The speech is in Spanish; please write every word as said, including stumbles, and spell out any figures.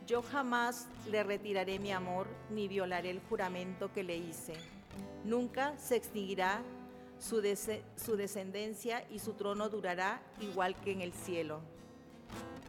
Yo jamás le retiraré mi amor ni violaré el juramento que le hice. Nunca se extinguirá su, des su descendencia y su trono durará igual que en el cielo.